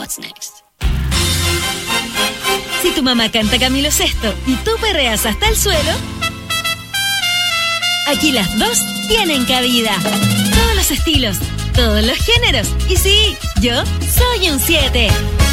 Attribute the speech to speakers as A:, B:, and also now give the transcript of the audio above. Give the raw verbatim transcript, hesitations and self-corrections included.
A: What's next?
B: Si tu mamá canta Camilo Sesto y tú perreas hasta el suelo, aquí las dos tienen cabida. Todos los estilos, todos los géneros. Y sí, yo soy un siete.